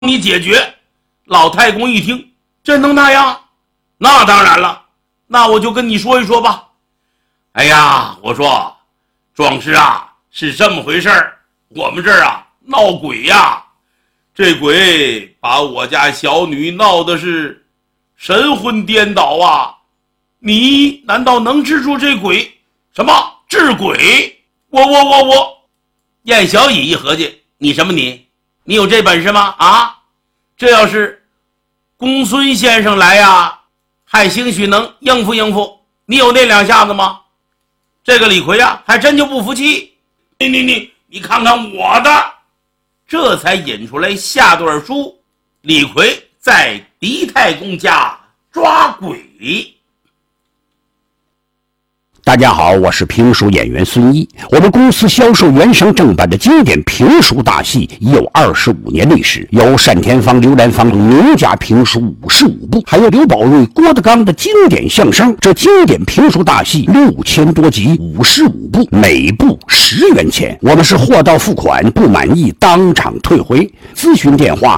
你解决。老太公一听，真能那样？那当然了，那我就跟你说一说吧。哎呀，我说壮士啊，是这么回事儿，我们这儿啊闹鬼呀，这鬼把我家小女闹的是神魂颠倒啊！你难道能治住这鬼？什么治鬼？我！燕小乙一合计，你什么你有这本事吗？啊，这要是公孙先生来呀，还兴许能应付应付，你有那两下子吗？这个李逵啊，还真就不服气。你看看我的，这才引出来下段书。李逵在狄太公家抓鬼。 大家好，我是评书演员孙一。我们公司销售原声正版的经典评书大戏已有25年历史，有单田芳、刘兰芳等名家评书55部，还有刘宝瑞、郭德纲的经典相声。这经典评书大戏6000多集，55部，每部10元钱。我们是货到付款，不满意当场退回。咨询电话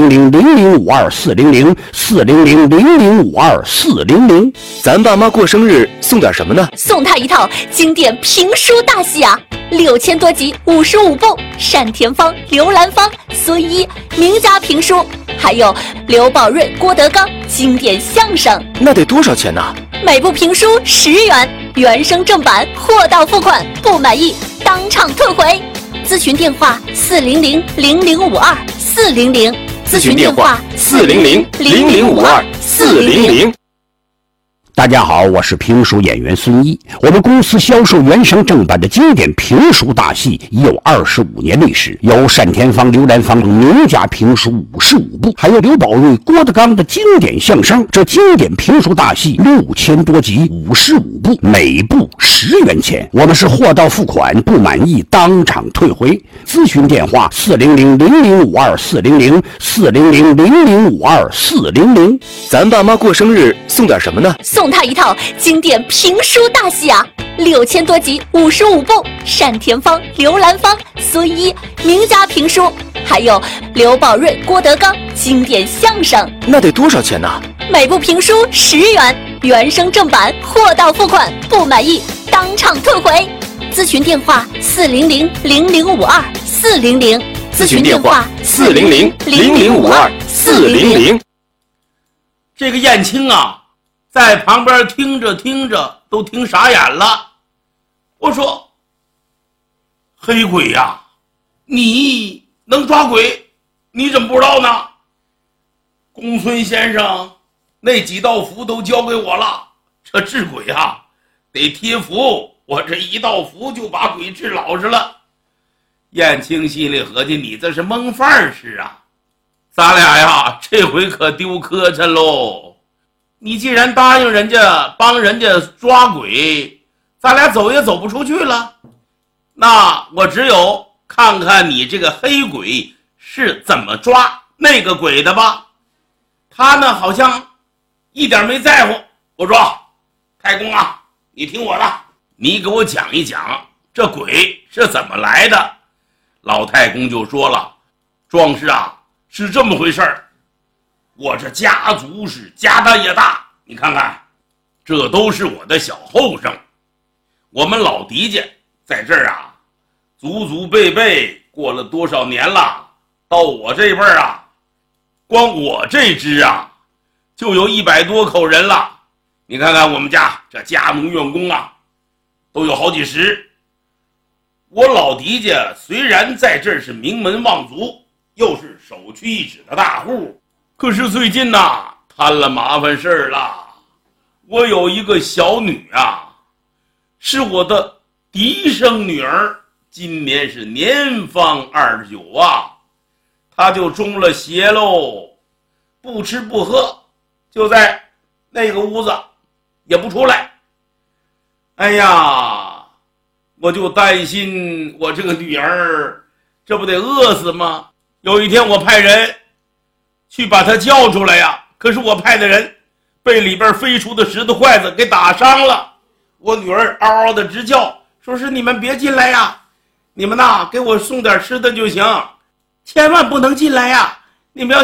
400-0052-400，400-0052-400。 咱爸妈过生日送点什么呢？ 送他一套经典评书大戏啊，6000多集，55部，单田芳、刘兰芳、孙一名家评书，还有刘宝瑞、郭德纲经典相声。 那得多少钱呢？ 每部评书10元，原声正版，货到付款，不满意当场退回。咨询电话400-0052-400， 咨询电话400-0052-400。 大家好，我是评书演员孙一。我们公司销售原声正版的经典评书大戏已有25年历史，有单田芳、刘兰芳等名家评书55部，还有刘宝瑞、郭德纲的经典相声。这经典评书大戏6000多集，55部，每部10元钱。我们是货到付款，不满意当场退回。咨询电话400-0052-400，400-0052-400。 咱爸妈过生日送点什么呢？ 送他一套经典评书大戏啊，6000多集，55部，单田芳、刘兰芳、孙一名家评书，还有刘宝瑞、郭德纲经典相声。 那得多少钱呢？ 每部评书10元，原声正版，货到付款，不满意当场退回。咨询电话400-0052-400， 咨询电话400-0052-400。 这个燕青啊，在旁边听着都听傻眼了。我说黑鬼呀，你能抓鬼，你怎么不知道呢？公孙先生那几道符都交给我了，这治鬼啊得贴符，我这一道符就把鬼治老实了。燕青心里合计，你这是蒙饭吃啊，咱俩呀这回可丢磕碜喽。你既然答应人家帮人家抓鬼，咱俩走也走不出去了，那我只有看看你这个黑鬼是怎么抓那个鬼的吧。他呢好像一点没在乎。我说太公啊，你听我的，你给我讲一讲这鬼是怎么来的。老太公就说了，壮士啊，是这么回事儿，我这家族是家大业大，你看看这都是我的小后生，我们老狄家在这儿啊祖祖辈辈过了多少年了，到我这辈儿啊，光我这支啊就有100多口人了。你看看我们家这家奴员工啊都有好几十。我老狄家虽然在这儿是名门望族，又是首屈一指的大户，可是最近呐摊了麻烦事儿了。我有一个小女啊，是我的嫡生女儿，今年是年方29啊，她就中了邪喽，不吃不喝，就在那个屋子也不出来。哎呀，我就担心我这个女儿这不得饿死吗？有一天我派人去把她叫出来呀，可是我派的人被里边飞出的石头筷子给打伤了。我女儿嗷嗷的直叫，说是你们别进来呀，你们呐给我送点吃的就行，千万不能进来呀， 你们要